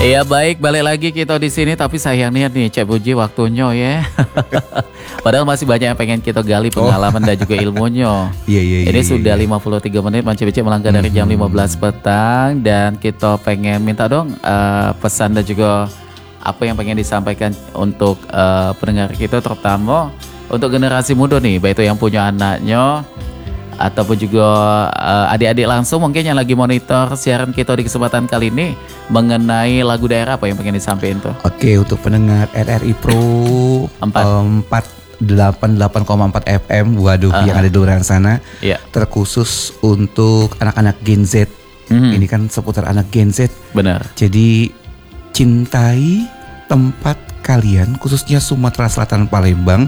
Iya baik, balik lagi kita di sini tapi sayangnya nih Cek Puji waktunya ya. Padahal masih banyak yang pengen kita gali pengalaman dan juga ilmunya. Iya. Ini sudah 53 menit Mance Bice melangkah dari jam 15 petang dan kita pengen minta dong pesan dan juga apa yang pengen disampaikan untuk pendengar kita, terutama untuk generasi muda nih, baik itu yang punya anaknya ataupun juga adik-adik langsung mungkin yang lagi monitor siaran kita di kesempatan kali ini mengenai lagu daerah, apa yang pengen disampaikan tuh? Oke, untuk pendengar RRI Pro 488,4 FM, waduh yang ada di luar sana, terkhusus untuk anak-anak Gen Z. Ini kan seputar anak Gen Z. Benar. Jadi cintai tempat kalian, khususnya Sumatera Selatan Palembang,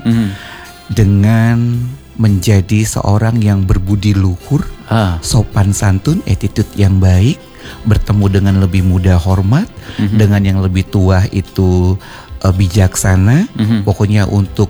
dengan menjadi seorang yang berbudi luhur, sopan santun, attitude yang baik, bertemu dengan lebih muda hormat, dengan yang lebih tua itu bijaksana. Pokoknya untuk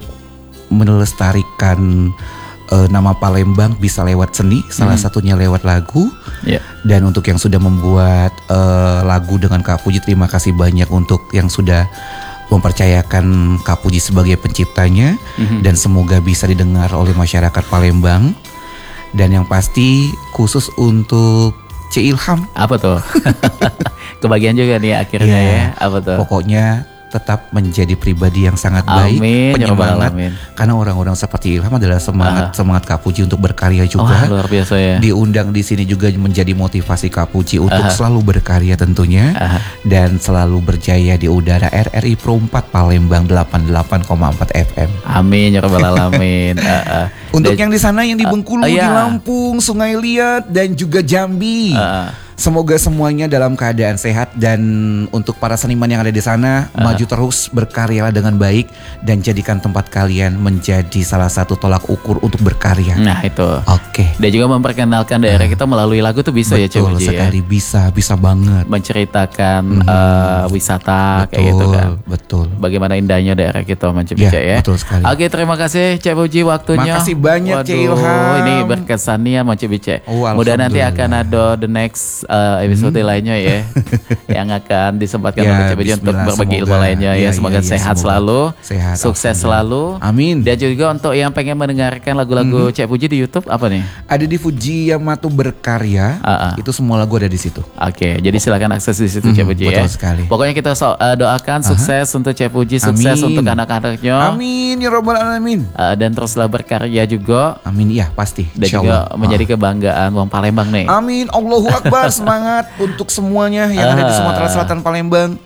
melestarikan nama Palembang bisa lewat seni, salah satunya lewat lagu. Dan untuk yang sudah membuat lagu dengan Kak Puji, terima kasih banyak untuk yang sudah mempercayakan Kak Puji sebagai penciptanya, dan semoga bisa didengar oleh masyarakat Palembang. Dan yang pasti khusus untuk C Ilham. Apa tuh? Kebagian juga nih akhirnya ya. Apa tuh? Pokoknya tetap menjadi pribadi yang sangat baik, penyemangat. Karena orang-orang seperti Ilham adalah semangat Kak Puji untuk berkarya juga. Luar biasa ya. Diundang di sini juga menjadi motivasi Kak Puji untuk selalu berkarya tentunya, dan selalu berjaya di udara RRI Pro 4 Palembang 88,4 FM. Amin ya rabbal alamin. Untuk yang di sana, yang di Bengkulu, di Lampung, Sungai Liat dan juga Jambi. Semoga semuanya dalam keadaan sehat, dan untuk para seniman yang ada di sana, maju terus, berkaryalah dengan baik, dan jadikan tempat kalian menjadi salah satu tolak ukur untuk berkarya. Nah itu. Oke. Dan juga memperkenalkan daerah kita melalui lagu tuh bisa. Betul, ya Cik sekali ya? bisa banget. Menceritakan wisata kayak gitu kan. Betul. Bagaimana indahnya daerah kita Mance Bice ya. Betul sekali. Oke, terima kasih Cek Puji waktunya. Makasih banyak Cik Ilham. Ini berkesannya Mance Bice. Mudah nanti akan ada the next episode lainnya ya yang akan disempatkan oleh Cek Puji untuk berbagi ilmu lainnya ya. Semoga sehat selalu, sukses selalu. Amin. Dan juga untuk yang pengen mendengarkan lagu-lagu Cek Puji di YouTube apa nih? Ada di Fuji Yamato Berkarya. Itu semua lagu ada di situ. Oke, jadi silakan akses di situ Cek Puji ya. Betul sekali. Pokoknya kita doakan sukses untuk Cek Puji, sukses untuk anak-anaknya. Amin ya rabbal alamin. Dan teruslah berkarya juga. Amin ya pasti. Dan juga menjadi kebanggaan wong Palembang nih. Amin. Allahu Akbar. Semangat untuk semuanya yang ada di Sumatera Selatan Palembang.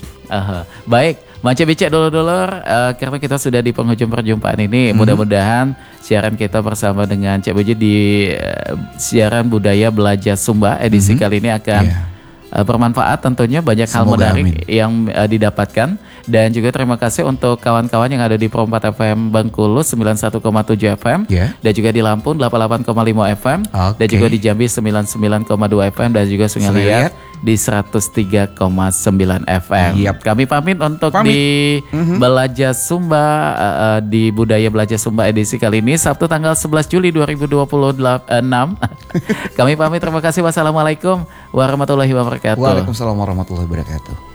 Baik, Mance Bice dulur-dulur, karena kita sudah di penghujung perjumpaan ini, mudah-mudahan siaran kita bersama dengan Cek Puji di siaran budaya belajar Sumba edisi kali ini akan bermanfaat, tentunya banyak hal menarik yang didapatkan. Dan juga terima kasih untuk kawan-kawan yang ada di Pro 4 FM Bengkulu 91,7 FM, dan juga di Lampung 88,5 FM, dan juga di Jambi 99,2 FM, dan juga Sungai Liat di 103,9 FM. Kami pamit untuk di Belajar Sumba, di Budaya Belajar Sumba edisi kali ini Sabtu tanggal 11 Juli 2026. Kami pamit, terima kasih. Wassalamualaikum warahmatullahi wabarakatuh. Waalaikumsalam warahmatullahi wabarakatuh.